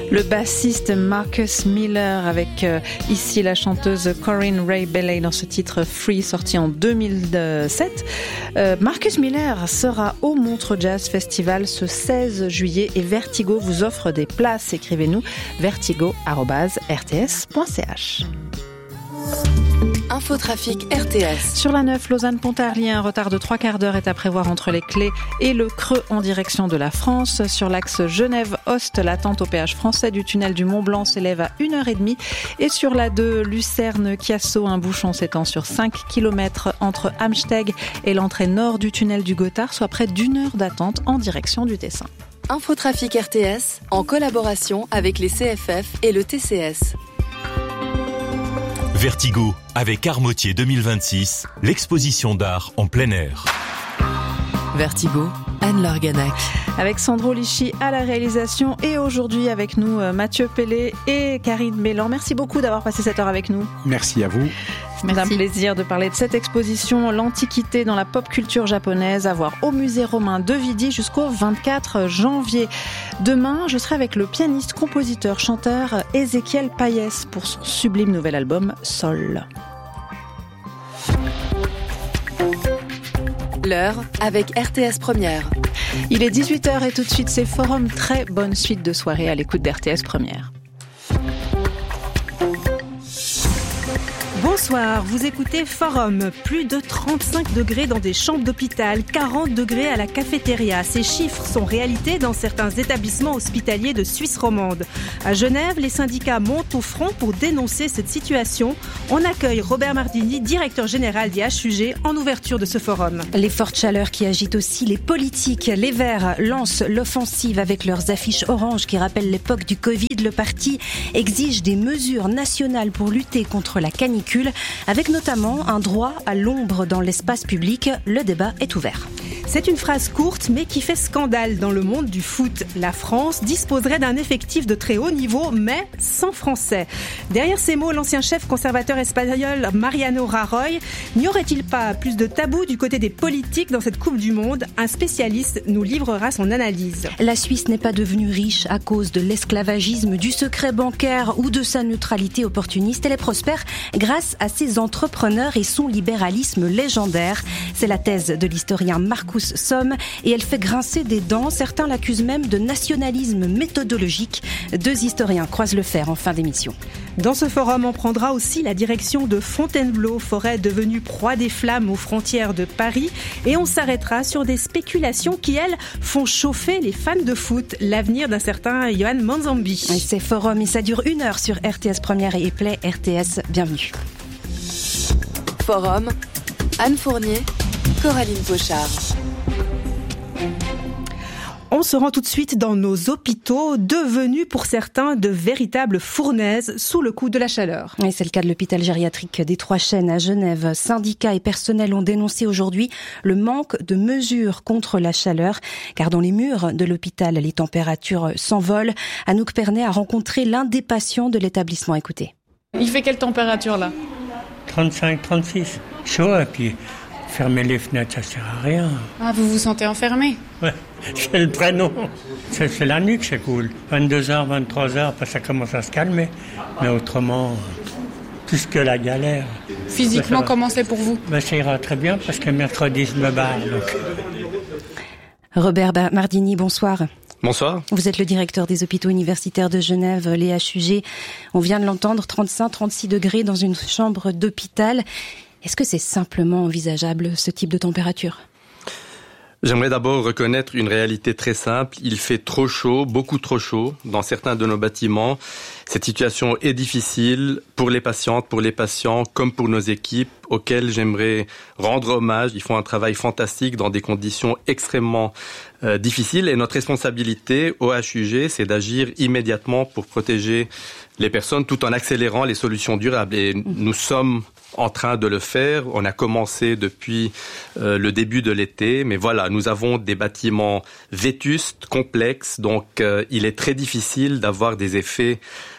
Le bassiste Marcus Miller avec ici la chanteuse Corinne Ray Bailey dans ce titre Free sorti en 2007. Marcus Miller sera au Montreux Jazz Festival ce 16 juillet et Vertigo vous offre des places. Écrivez-nous vertigo@rts.ch. Infotrafic RTS. Sur la 9, Lausanne-Pontarlier, un retard de 3/4 d'heure est à prévoir entre les Clés et le Creux en direction de la France. Sur l'axe Genève-Ost, l'attente au péage français du tunnel du Mont-Blanc s'élève à 1h30. Et sur la 2, Lucerne-Chiasso, un bouchon s'étend sur 5 km entre Amsteg et l'entrée nord du tunnel du Gothard, soit près d'une heure d'attente en direction du Tessin. Infotrafic RTS, en collaboration avec les CFF et le TCS. Vertigo, avec Armotier 2026, l'exposition d'art en plein air. Vertigo, Anne Lorganac. Avec Sandro Lichy à la réalisation et aujourd'hui avec nous Mathieu Pellet et Karine Mélan. Merci beaucoup d'avoir passé cette heure avec nous. Merci à vous. C'est un plaisir de parler de cette exposition, l'Antiquité dans la pop culture japonaise, à voir au musée romain de Vidi jusqu'au 24 janvier. Demain, je serai avec le pianiste, compositeur, chanteur Ézéchiel Payès pour son sublime nouvel album Sol. L'heure avec RTS Première. Il est 18h et tout de suite c'est Forum. Très bonne suite de soirée à l'écoute d'RTS Première. Bonsoir, vous écoutez Forum. Plus de 35 degrés dans des chambres d'hôpital, 40 degrés à la cafétéria. Ces chiffres sont réalité dans certains établissements hospitaliers de Suisse romande. À Genève, les syndicats montent au front pour dénoncer cette situation. On accueille Robert Mardini, directeur général des HUG, en ouverture de ce forum. Les fortes chaleurs qui agitent aussi les politiques. Les Verts lancent l'offensive avec leurs affiches oranges qui rappellent l'époque du Covid. Le parti exige des mesures nationales pour lutter contre la canicule, avec notamment un droit à l'ombre dans l'espace public. Le débat est ouvert. C'est une phrase courte mais qui fait scandale dans le monde du foot. La France disposerait d'un effectif de très haut niveau mais sans Français. Derrière ces mots, l'ancien chef conservateur espagnol Mariano Rajoy, n'y aurait-il pas plus de tabou du côté des politiques dans cette Coupe du Monde ? Un spécialiste nous livrera son analyse. La Suisse n'est pas devenue riche à cause de l'esclavagisme, du secret bancaire ou de sa neutralité opportuniste. Elle est prospère grâce à ses entrepreneurs et son libéralisme légendaire. C'est la thèse de l'historien Marcus Somm et elle fait grincer des dents. Certains l'accusent même de nationalisme méthodologique. Deux historiens croisent le fer en fin d'émission. Dans ce forum, on prendra aussi la direction de Fontainebleau, forêt devenue proie des flammes aux frontières de Paris. Et on s'arrêtera sur des spéculations qui, elles, font chauffer les fans de foot. L'avenir d'un certain Johan Manzambi. C'est forum et ça dure 1 heure sur RTS Première et Play RTS. Bienvenue. Forum, Anne Fournier, Coraline Pochard. On se rend tout de suite dans nos hôpitaux, devenus pour certains de véritables fournaises sous le coup de la chaleur. Et c'est le cas de l'hôpital gériatrique des Trois Chênes à Genève. Syndicats et personnels ont dénoncé aujourd'hui le manque de mesures contre la chaleur, car dans les murs de l'hôpital, les températures s'envolent. Anouk Pernet a rencontré l'un des patients de l'établissement. Écoutez. Il fait quelle température là ? 35, 36. Chaud, et puis fermer les fenêtres, ça sert à rien. Ah, vous vous sentez enfermé ? Ouais, c'est le prénom. C'est la nuit que c'est cool. 22h, 23h, après ça commence à se calmer. Mais autrement, plus que la galère. Physiquement, comment c'est pour vous ? Ça ira très bien parce que mercredi, je me barre. Donc. Robert Mardini, bonsoir. Bonsoir. Vous êtes le directeur des hôpitaux universitaires de Genève, les HUG. On vient de l'entendre, 35-36 degrés dans une chambre d'hôpital. Est-ce que c'est simplement envisageable, ce type de température ? J'aimerais d'abord reconnaître une réalité très simple. Il fait trop chaud, beaucoup trop chaud, dans certains de nos bâtiments. Cette situation est difficile pour les patientes, pour les patients, comme pour nos équipes, auxquelles j'aimerais rendre hommage. Ils font un travail fantastique dans des conditions extrêmement difficiles. Et notre responsabilité au HUG, c'est d'agir immédiatement pour protéger les personnes tout en accélérant les solutions durables. Et nous sommes en train de le faire. On a commencé depuis le début de l'été, mais voilà, nous avons des bâtiments vétustes, complexes, donc il est très difficile d'avoir des effets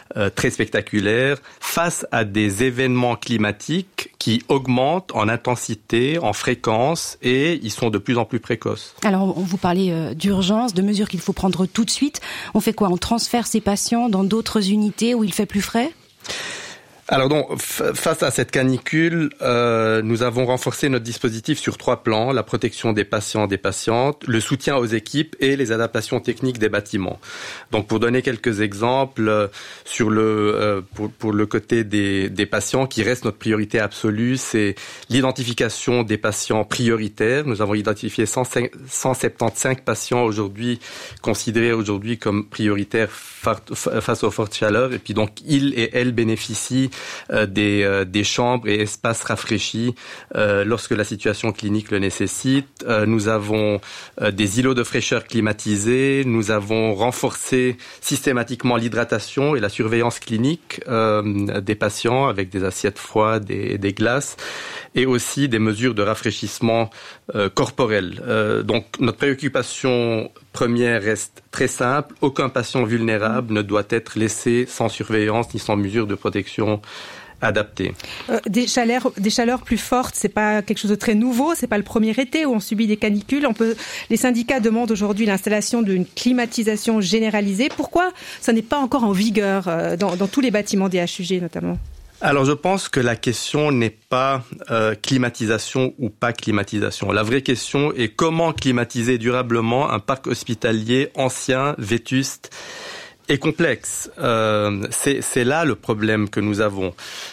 très spectaculaires face à des événements climatiques qui augmentent en intensité, en fréquence, et ils sont de plus en plus précoces. Alors, on vous parlait d'urgence, de mesures qu'il faut prendre tout de suite. On fait quoi ? On transfère ces patients dans d'autres unités où il fait plus frais ? Alors donc, face à cette canicule, nous avons renforcé notre dispositif sur 3 plans: la protection des patients, des patientes, le soutien aux équipes et les adaptations techniques des bâtiments. Donc, pour donner quelques exemples, sur pour le côté des patients, qui reste notre priorité absolue, c'est l'identification des patients prioritaires. Nous avons identifié 175 patients aujourd'hui, considérés aujourd'hui comme prioritaires face aux fortes chaleurs, et puis donc ils et elles bénéficient des chambres et espaces rafraîchis lorsque la situation clinique le nécessite. Nous avons des îlots de fraîcheur climatisés. Nous avons renforcé systématiquement l'hydratation et la surveillance clinique des patients avec des assiettes froides et des glaces, et aussi des mesures de rafraîchissement corporel. Donc notre préoccupation première reste très simple: aucun patient vulnérable ne doit être laissé sans surveillance ni sans mesure de protection adaptée. Des chaleurs plus fortes, c'est pas quelque chose de très nouveau, c'est pas le premier été où on subit des canicules. Les syndicats demandent aujourd'hui l'installation d'une climatisation généralisée. Pourquoi ça n'est pas encore en vigueur dans tous les bâtiments des HUG notamment ? Alors je pense que la question n'est pas climatisation ou pas climatisation. La vraie question est comment climatiser durablement un parc hospitalier ancien, vétuste et complexe. C'est là le problème que nous avons.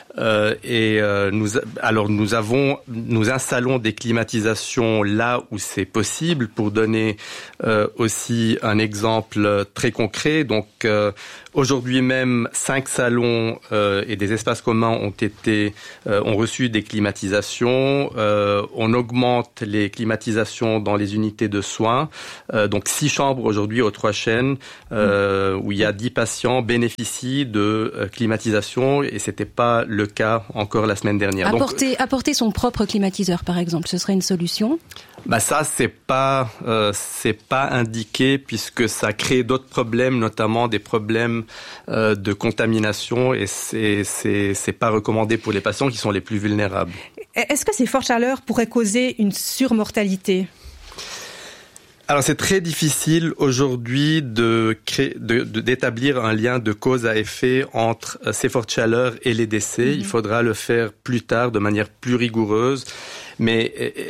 Nous installons des climatisations là où c'est possible. Pour donner aussi un exemple très concret, donc aujourd'hui même 5 salons et des espaces communs ont reçu des climatisations. On augmente les climatisations dans les unités de soins. Donc 6 chambres aujourd'hui aux 3 chaînes où il y a 10 patients bénéficient de climatisation, et c'était pas le cas encore la semaine dernière. Apporter son propre climatiseur, par exemple, ce serait une solution ? Ça c'est pas indiqué, puisque ça crée d'autres problèmes, notamment des problèmes de contamination, et c'est pas recommandé pour les patients qui sont les plus vulnérables. Est-ce que ces fortes chaleurs pourraient causer une surmortalité ? Alors c'est très difficile aujourd'hui d'établir un lien de cause à effet entre ces fortes chaleurs et les décès. Il faudra le faire plus tard de manière plus rigoureuse, mais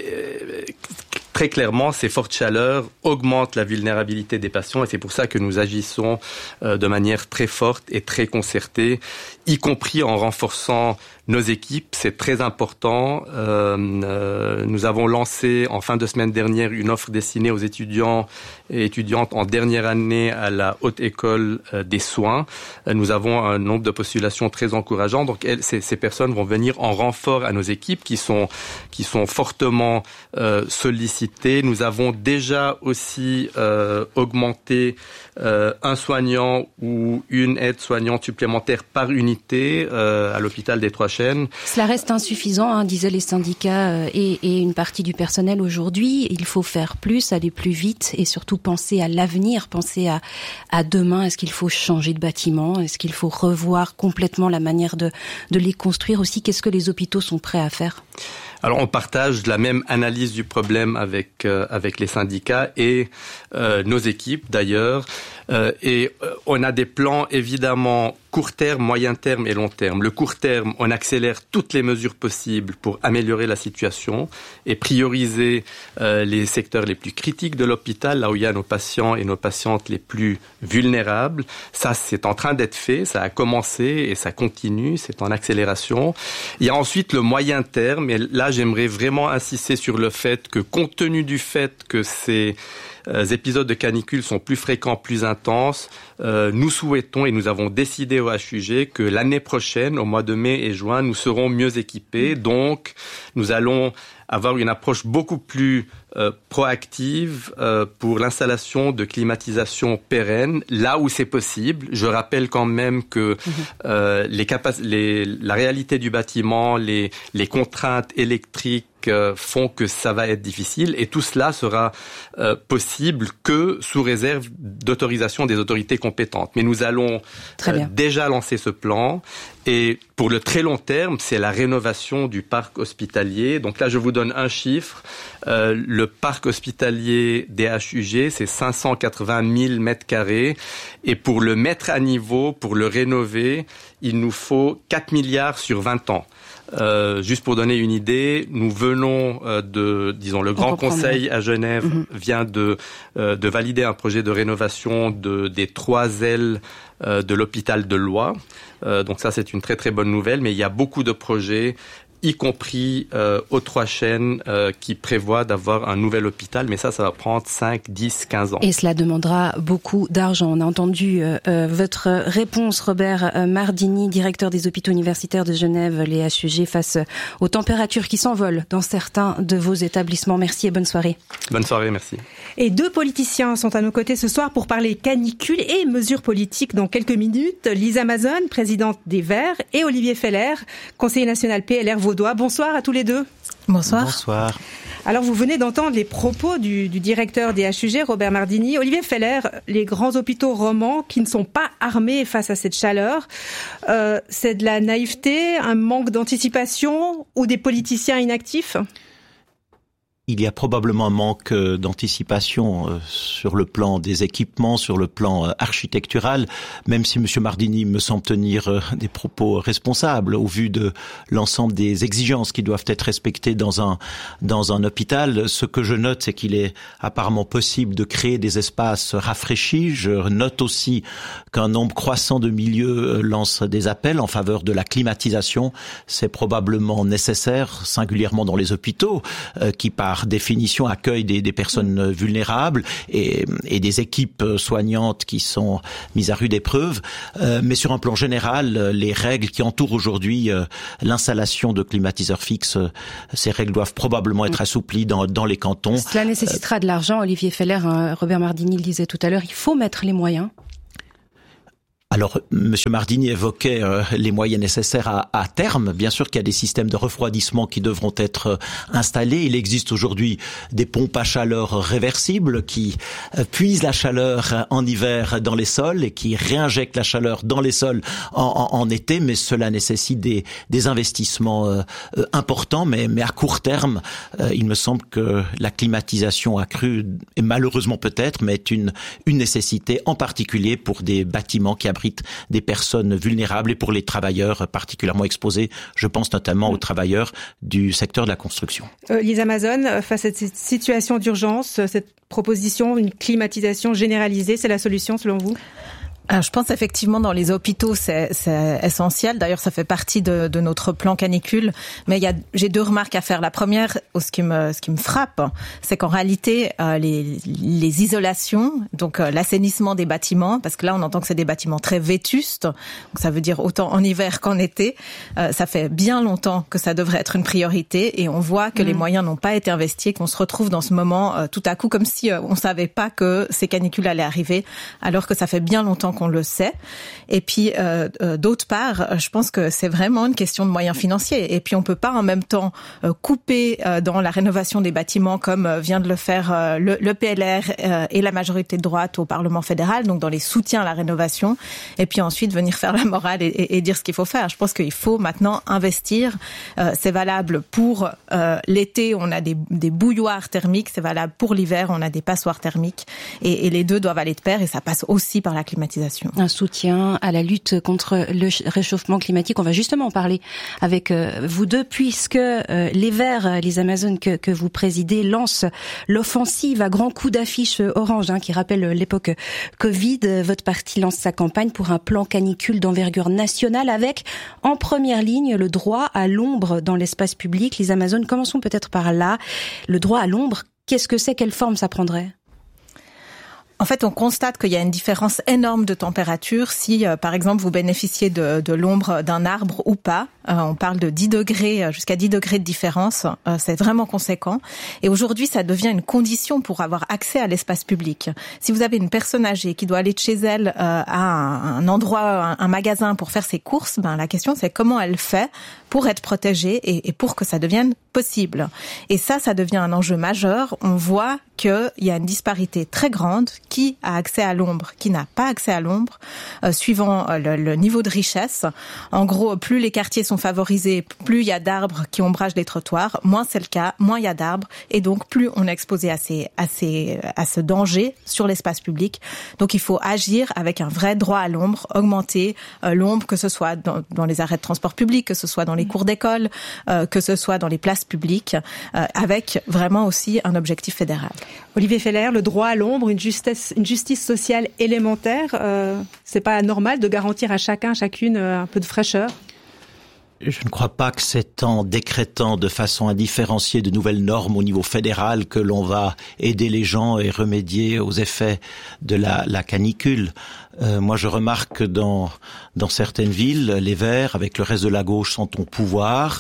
très clairement, ces fortes chaleurs augmentent la vulnérabilité des patients, et c'est pour ça que nous agissons de manière très forte et très concertée, y compris en renforçant nos équipes. C'est très important. Nous avons lancé en fin de semaine dernière une offre destinée aux étudiants et étudiantes en dernière année à la Haute École des Soins. Nous avons un nombre de postulations très encourageant. Donc ces personnes vont venir en renfort à nos équipes qui sont fortement sollicitées. Nous avons déjà aussi augmenté un soignant ou une aide-soignante supplémentaire par unité à l'hôpital des Trois-Chaînes. Cela reste insuffisant, disaient les syndicats et une partie du personnel aujourd'hui. Il faut faire plus, aller plus vite et surtout penser à l'avenir, penser à demain. Est-ce qu'il faut changer de bâtiment ? Est-ce qu'il faut revoir complètement la manière de les construire aussi ? Qu'est-ce que les hôpitaux sont prêts à faire ? Alors on partage la même analyse du problème avec les syndicats et nos équipes d'ailleurs. Et on a des plans évidemment court terme, moyen terme et long terme. Le court terme, on accélère toutes les mesures possibles pour améliorer la situation et prioriser les secteurs les plus critiques de l'hôpital, là où il y a nos patients et nos patientes les plus vulnérables. Ça, c'est en train d'être fait, ça a commencé et ça continue, c'est en accélération. Il y a ensuite le moyen terme, et là j'aimerais vraiment insister sur le fait que, compte tenu du fait que ces épisodes de canicule sont plus fréquents, plus intenses, nous souhaitons et nous avons décidé au HUG que l'année prochaine, au mois de mai et juin, nous serons mieux équipés. Donc, nous allons avoir une approche beaucoup plus proactive pour l'installation de climatisation pérenne là où c'est possible. Je rappelle quand même que la réalité du bâtiment, les contraintes électriques font que ça va être difficile, et tout cela sera possible que sous réserve d'autorisation des autorités compétentes. Mais nous allons déjà lancer ce plan, et pour le très long terme, c'est la rénovation du parc hospitalier. Donc là, je vous donne un chiffre. Le parc hospitalier des HUG, c'est 580 000 mètres carrés, et pour le mettre à niveau, pour le rénover, il nous faut 4 milliards sur 20 ans. Juste pour donner une idée, nous venons le Grand Conseil à Genève vient de valider un projet de rénovation des 3 ailes de l'hôpital de Loie. Donc ça, c'est une très très bonne nouvelle, mais il y a beaucoup de projets, y compris aux 3 chaînes qui prévoient d'avoir un nouvel hôpital, mais ça va prendre 5, 10, 15 ans. Et cela demandera beaucoup d'argent. On a entendu votre réponse, Robert Mardini, directeur des hôpitaux universitaires de Genève, les HUG, face aux températures qui s'envolent dans certains de vos établissements. Merci et bonne soirée. Bonne soirée, merci. Et 2 politiciens sont à nos côtés ce soir pour parler canicule et mesures politiques dans quelques minutes. Lisa Mazon, présidente des Verts, et Olivier Feller, conseiller national PLR Vaudois. Bonsoir à tous les deux. Bonsoir. Bonsoir. Alors, vous venez d'entendre les propos du directeur des HUG, Robert Mardini. Olivier Feller, les grands hôpitaux romans qui ne sont pas armés face à cette chaleur, c'est de la naïveté, un manque d'anticipation ou des politiciens inactifs ? Il y a probablement un manque d'anticipation sur le plan des équipements, sur le plan architectural, même si M. Mardini me semble tenir des propos responsables au vu de l'ensemble des exigences qui doivent être respectées dans un hôpital. Ce que je note, c'est qu'il est apparemment possible de créer des espaces rafraîchis. Je note aussi qu'un nombre croissant de milieux lance des appels en faveur de la climatisation. C'est probablement nécessaire, singulièrement dans les hôpitaux, qui par définition accueillent des personnes vulnérables et des équipes soignantes qui sont mises à rude épreuve. Mais sur un plan général, les règles qui entourent aujourd'hui l'installation de climatiseurs fixes, ces règles doivent probablement être assouplies dans les cantons. Cela nécessitera de l'argent. Olivier Feller, Robert Mardini le disait tout à l'heure, il faut mettre les moyens. Alors, M. Mardini évoquait les moyens nécessaires à terme. Bien sûr qu'il y a des systèmes de refroidissement qui devront être installés. Il existe aujourd'hui des pompes à chaleur réversibles qui puisent la chaleur en hiver dans les sols et qui réinjectent la chaleur dans les sols en été. Mais cela nécessite des investissements importants. Mais à court terme, il me semble que la climatisation accrue, et malheureusement peut-être, mais est une nécessité, en particulier pour des bâtiments qui abritent des personnes vulnérables et pour les travailleurs particulièrement exposés. Je pense notamment aux travailleurs du secteur de la construction. Lisa Mazon, face à cette situation d'urgence, cette proposition, une climatisation généralisée, c'est la solution selon vous ? Alors, je pense effectivement dans les hôpitaux c'est essentiel. D'ailleurs, ça fait partie de notre plan canicule. Mais j'ai 2 remarques à faire. La première, ce qui me frappe, c'est qu'en réalité les isolations, donc l'assainissement des bâtiments, parce que là on entend que c'est des bâtiments très vétustes, donc ça veut dire autant en hiver qu'en été. Ça fait bien longtemps que ça devrait être une priorité et on voit que les moyens n'ont pas été investis, qu'on se retrouve dans ce moment tout à coup comme si on savait pas que ces canicules allaient arriver, alors que ça fait bien longtemps qu'on le sait. Et puis, d'autre part, je pense que c'est vraiment une question de moyens financiers. Et puis, on peut pas en même temps couper dans la rénovation des bâtiments comme vient de le faire le PLR et la majorité de droite au Parlement fédéral, donc dans les soutiens à la rénovation, et puis ensuite venir faire la morale et dire ce qu'il faut faire. Je pense qu'il faut maintenant investir. C'est valable pour l'été, on a des bouilloires thermiques. C'est valable pour l'hiver, on a des passoires thermiques. Et les deux doivent aller de pair et ça passe aussi par la climatisation. Un soutien à la lutte contre le réchauffement climatique. On va justement en parler avec vous deux, puisque les Verts, les Amazones que vous présidez, lancent l'offensive à grands coups d'affiche orange, qui rappelle l'époque Covid. Votre parti lance sa campagne pour un plan canicule d'envergure nationale avec, en première ligne, le droit à l'ombre dans l'espace public. Les Amazones, commençons peut-être par là. Le droit à l'ombre, qu'est-ce que c'est? Quelle forme ça prendrait? En fait, on constate qu'il y a une différence énorme de température si, par exemple, vous bénéficiez de l'ombre d'un arbre ou pas. On parle de 10 degrés, jusqu'à 10 degrés de différence. C'est vraiment conséquent. Et aujourd'hui, ça devient une condition pour avoir accès à l'espace public. Si vous avez une personne âgée qui doit aller de chez elle à un endroit, un magasin pour faire ses courses, la question c'est comment elle fait pour être protégée et pour que ça devienne possible. Et ça devient un enjeu majeur. On voit qu'il y a une disparité très grande. Qui a accès à l'ombre, qui n'a pas accès à l'ombre, suivant le niveau de richesse. En gros, plus les quartiers sont favorisés, plus il y a d'arbres qui ombragent les trottoirs, moins c'est le cas, moins il y a d'arbres, et donc plus on est exposé à ce danger sur l'espace public. Donc il faut agir avec un vrai droit à l'ombre, augmenter l'ombre, que ce soit dans les arrêts de transport public, que ce soit dans les cours d'école, que ce soit dans les places publiques, avec vraiment aussi un objectif fédéral. Olivier Feller, le droit à l'ombre, une justice sociale élémentaire, c'est pas normal de garantir à chacune un peu de fraîcheur? Je ne crois pas que c'est en décrétant de façon indifférenciée de nouvelles normes au niveau fédéral que l'on va aider les gens et remédier aux effets de la canicule. Moi, je remarque que dans certaines villes, les Verts, avec le reste de la gauche, sont au pouvoir.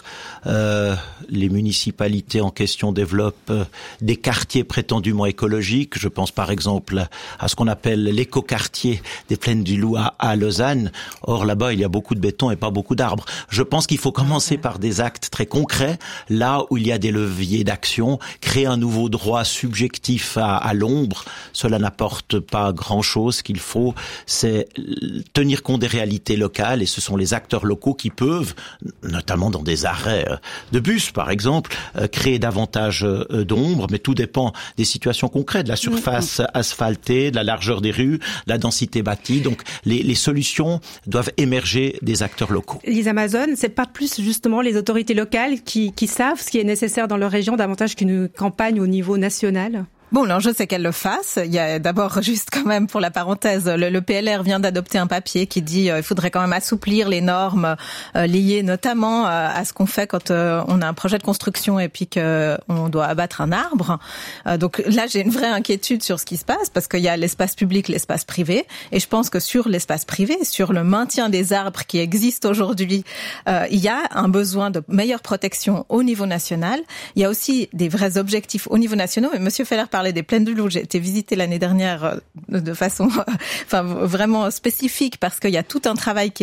Les municipalités en question développent des quartiers prétendument écologiques. Je pense par exemple à ce qu'on appelle l'écoquartier des Plaines du Loup à Lausanne. Or, là-bas, il y a beaucoup de béton et pas beaucoup d'arbres. Je pense qu'il faut commencer par des actes très concrets, là où il y a des leviers d'action. Créer un nouveau droit subjectif à l'ombre, cela n'apporte pas grand-chose. Ce qu'il faut, c'est tenir compte des réalités locales, et ce sont les acteurs locaux qui peuvent, notamment dans des arrêts de bus par exemple, créer davantage d'ombre, mais tout dépend des situations concrètes, de la surface asphaltée, de la largeur des rues, de la densité bâtie. Donc les solutions doivent émerger des acteurs locaux. Lise Amazon, c'est pas plus justement les autorités locales qui savent ce qui est nécessaire dans leur région davantage qu'une campagne au niveau national? Bon, l'enjeu, c'est qu'elle le fasse. Il y a d'abord, juste quand même pour la parenthèse, le PLR vient d'adopter un papier qui dit il faudrait quand même assouplir les normes liées notamment à ce qu'on fait quand on a un projet de construction et puis qu'on doit abattre un arbre. Donc là, j'ai une vraie inquiétude sur ce qui se passe parce qu'il y a l'espace public, l'espace privé. Et je pense que sur l'espace privé, sur le maintien des arbres qui existent aujourd'hui, il y a un besoin de meilleure protection au niveau national. Il y a aussi des vrais objectifs au niveau national. Et Monsieur Feller parlait des Plaines du Loup. J'ai été visiter l'année dernière de façon vraiment spécifique parce qu'il y a tout un travail qui